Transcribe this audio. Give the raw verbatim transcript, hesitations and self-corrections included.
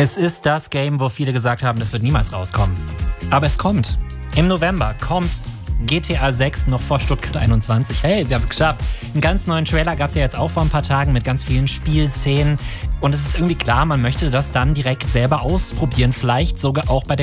Es ist das Game, wo viele gesagt haben, das wird niemals rauskommen. Aber es kommt. Im November kommt G T A sechs noch vor Stuttgart einundzwanzig. Hey, sie haben es geschafft. Einen ganz neuen Trailer gab es ja jetzt auch vor ein paar Tagen mit ganz vielen Spielszenen. Und es ist irgendwie klar, man möchte das dann direkt selber ausprobieren. Vielleicht sogar auch bei der